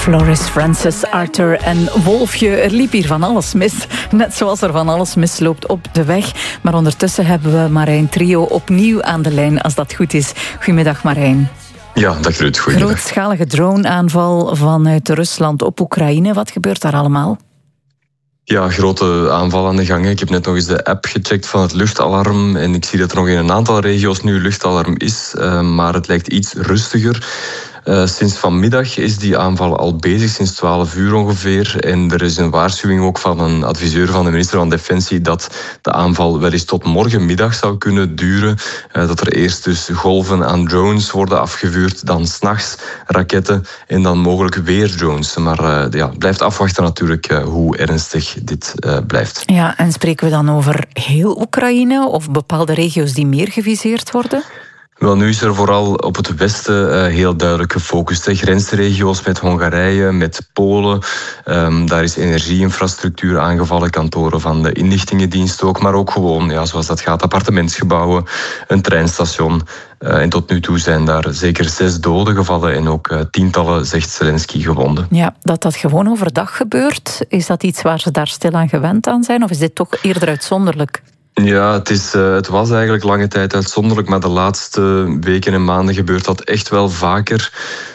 Floris, Francis, Arthur en Wolfje. Er liep hier van alles mis. Net zoals er van alles misloopt op de weg. Maar ondertussen hebben we Marijn Trio opnieuw aan de lijn, als dat goed is. Goedemiddag, Marijn. Ja, dag Ruud. Goedemiddag. Grootschalige drone-aanval vanuit Rusland op Oekraïne. Wat gebeurt daar allemaal? Ja, grote aanval aan de gang. Ik heb net nog eens de app gecheckt van het luchtalarm. En ik zie dat er nog in een aantal regio's nu luchtalarm is. Maar het lijkt iets rustiger. Sinds vanmiddag is die aanval al bezig, sinds 12 uur ongeveer. En er is een waarschuwing ook van een adviseur van de minister van Defensie dat de aanval wel eens tot morgenmiddag zou kunnen duren. Dat er eerst dus golven aan drones worden afgevuurd, dan 's nachts raketten en dan mogelijk weer drones. Maar blijft afwachten natuurlijk hoe ernstig dit blijft. Ja, en spreken we dan over heel Oekraïne of bepaalde regio's die meer geviseerd worden? Wel, nu is er vooral op het westen heel duidelijk gefocust. Grensregio's met Hongarije, met Polen. Daar is energieinfrastructuur aangevallen, kantoren van de inlichtingendienst ook. Maar ook gewoon, zoals dat gaat, appartementsgebouwen, een treinstation. En tot nu toe zijn daar zeker 6 doden gevallen en ook tientallen, zegt Zelensky, gewonden. Ja, dat gewoon overdag gebeurt, is dat iets waar ze daar stilaan gewend aan zijn? Of is dit toch eerder uitzonderlijk? Ja, het was eigenlijk lange tijd uitzonderlijk, maar de laatste weken en maanden gebeurt dat echt wel vaker.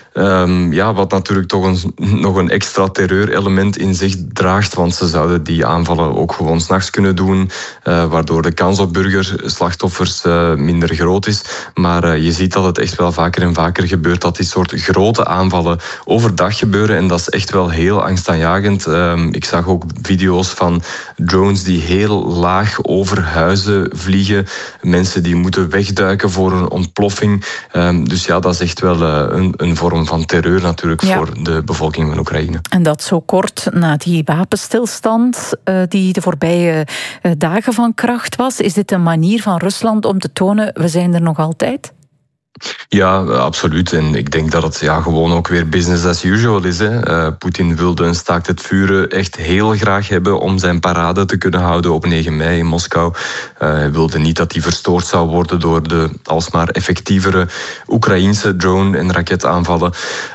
Wat natuurlijk toch nog een extra terreurelement in zich draagt, want ze zouden die aanvallen ook gewoon 's nachts kunnen doen, waardoor de kans op burgerslachtoffers minder groot is. Maar je ziet dat het echt wel vaker en vaker gebeurt, dat dit soort grote aanvallen overdag gebeuren. En dat is echt wel heel angstaanjagend. Ik zag ook video's van drones die heel laag over huizen vliegen. Mensen die moeten wegduiken voor een ontploffing. Dus ja, dat is echt wel een vorm van terreur natuurlijk voor de bevolking van Oekraïne. En dat zo kort na die wapenstilstand die de voorbije dagen van kracht was. Is dit een manier van Rusland om te tonen, we zijn er nog altijd? Ja, absoluut. En ik denk dat het gewoon ook weer business as usual is. Poetin wilde een staakt het vuren echt heel graag hebben om zijn parade te kunnen houden op 9 mei in Moskou. Hij wilde niet dat die verstoord zou worden door de alsmaar effectievere Oekraïense drone- en raketaanvallen.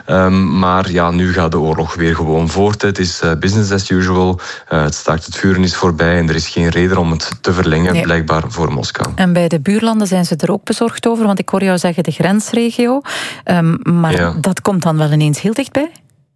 Maar nu gaat de oorlog weer gewoon voort. Het is business as usual. Het staakt het vuren is voorbij en er is geen reden om het te verlengen, blijkbaar voor Moskou. En bij de buurlanden zijn ze er ook bezorgd over, want ik hoor jou zeggen de grensregio. Maar dat komt dan wel ineens heel dichtbij?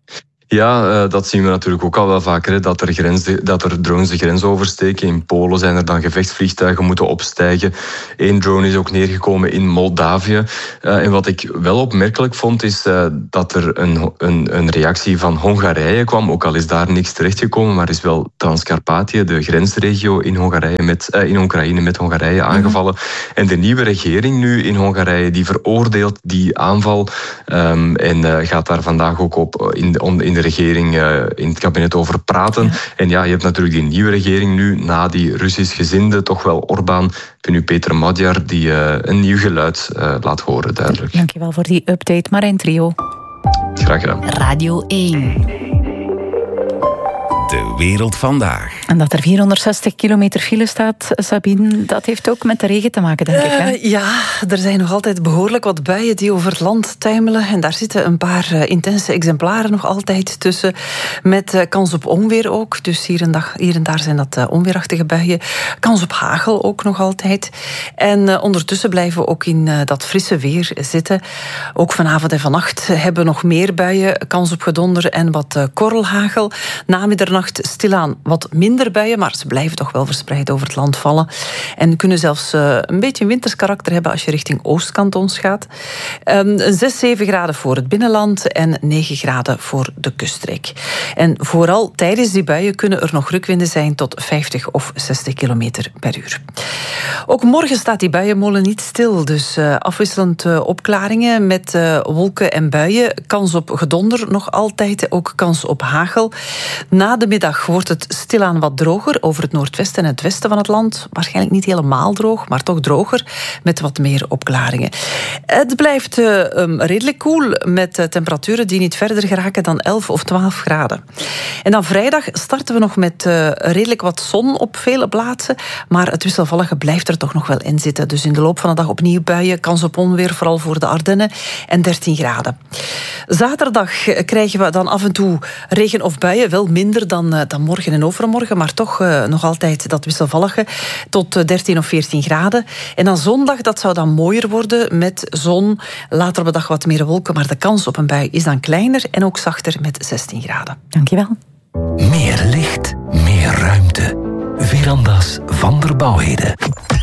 Ja, dat zien we natuurlijk ook al wel vaker, dat er drones de grens oversteken. In Polen zijn er dan gevechtsvliegtuigen moeten opstijgen. 1 drone is ook neergekomen in Moldavië. En wat ik wel opmerkelijk vond, is dat er een reactie van Hongarije kwam. Ook al is daar niks terechtgekomen, maar is wel Transcarpathië, de grensregio in Oekraïne met Hongarije aangevallen. En de nieuwe regering nu in Hongarije, die veroordeelt die aanval. En gaat daar vandaag ook op in de regering, in het kabinet over praten. En je hebt natuurlijk die nieuwe regering nu, na die Russisch gezinde, toch wel Orbán. Ik vind nu Peter Magyar, die een nieuw geluid laat horen, duidelijk. Dankjewel voor die update, Marijn Trio. Graag gedaan. Radio 1. De wereld vandaag. En dat er 460 kilometer file staat, Sabine, dat heeft ook met de regen te maken, denk ik. Hè? Ja, er zijn nog altijd behoorlijk wat buien die over het land tuimelen. En daar zitten een paar intense exemplaren nog altijd tussen. Met kans op onweer ook. Dus hier en daar zijn dat onweerachtige buien. Kans op hagel ook nog altijd. En ondertussen blijven we ook in dat frisse weer zitten. Ook vanavond en vannacht hebben we nog meer buien. Kans op gedonder en wat korrelhagel. Na middernacht stilaan wat minder buien, maar ze blijven toch wel verspreid over het land vallen. En kunnen zelfs een beetje een winters karakter hebben als je richting Oostkantons gaat. 6, 7 graden voor het binnenland en 9 graden voor de kuststreek. En vooral tijdens die buien kunnen er nog rukwinden zijn tot 50 of 60 kilometer per uur. Ook morgen staat die buienmolen niet stil, dus afwisselend opklaringen met wolken en buien. Kans op gedonder nog altijd, ook kans op hagel. Na de middag wordt het stilaan wat droger over het noordwesten en het westen van het land. Waarschijnlijk niet helemaal droog, maar toch droger, met wat meer opklaringen. Het blijft redelijk koel, met temperaturen die niet verder geraken dan 11 of 12 graden. En dan vrijdag starten we nog met redelijk wat zon op vele plaatsen, maar het wisselvallige blijft er toch nog wel in zitten. Dus in de loop van de dag opnieuw buien, kans op onweer, vooral voor de Ardennen, en 13 graden. Zaterdag krijgen we dan af en toe regen of buien, wel minder dan morgen en overmorgen, maar toch nog altijd dat wisselvallige, tot 13 of 14 graden. En dan zondag, dat zou dan mooier worden met zon, later op de dag wat meer wolken, maar de kans op een bui is dan kleiner en ook zachter met 16 graden. Dankjewel. Meer licht, meer ruimte. Veranda's van der Bouwheden.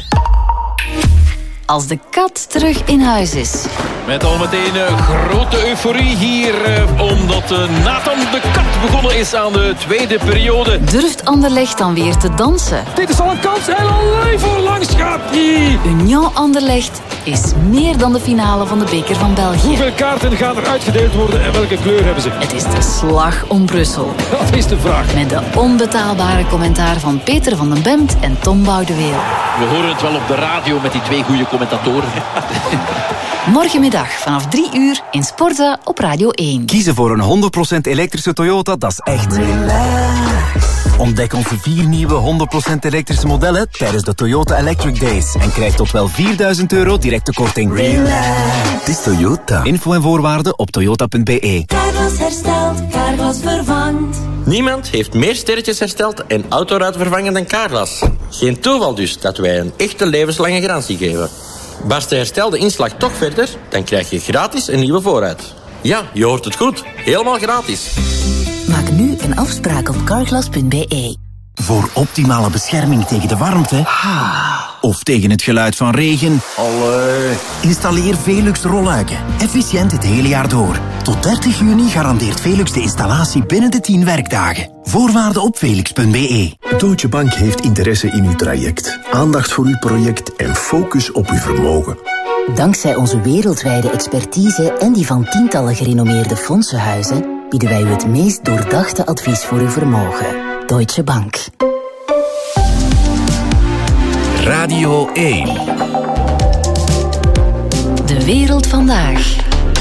Als de kat terug in huis is. Met al meteen grote euforie hier, omdat Nathan de Kat begonnen is aan de tweede periode. Durft Anderlecht dan weer te dansen? Dit is al een kans, en alleen voor langs gaat hij. Union Anderlecht is meer dan de finale van de beker van België. Hoeveel kaarten gaan er uitgedeeld worden en welke kleur hebben ze? Het is de slag om Brussel. Dat is de vraag. Met de onbetaalbare commentaar van Peter van den Bemt en Tom Boudeweel. We horen het wel op de radio met die twee goede commentatoren. Morgenmiddag vanaf 3 uur in Sporza op Radio 1. Kiezen voor een 100% elektrische Toyota, dat is echt relax. Ontdek onze 4 nieuwe 100% elektrische modellen tijdens de Toyota Electric Days en krijg tot wel €4.000 directe korting. Relax. Het is Toyota. Info en voorwaarden op toyota.be. Carglass herstelt, Carglass vervangt. Niemand heeft meer sterretjes hersteld en autoruit vervangen dan Carglass. Geen toeval dus dat wij een echte levenslange garantie geven. Barst de herstelde inslag toch verder, dan krijg je gratis een nieuwe voorruit. Ja, je hoort het goed. Helemaal gratis. Maak nu een afspraak op carglass.be. Voor optimale bescherming tegen de warmte of tegen het geluid van regen, installeer Velux rolluiken. Efficiënt het hele jaar door. Tot 30 juni garandeert Velux de installatie binnen de 10 werkdagen. Voorwaarden op velux.be. Deutsche Bank heeft interesse in uw traject. Aandacht voor uw project en focus op uw vermogen. Dankzij onze wereldwijde expertise en die van tientallen gerenommeerde fondsenhuizen bieden wij u het meest doordachte advies voor uw vermogen. Deutsche Bank. Radio 1. De wereld vandaag.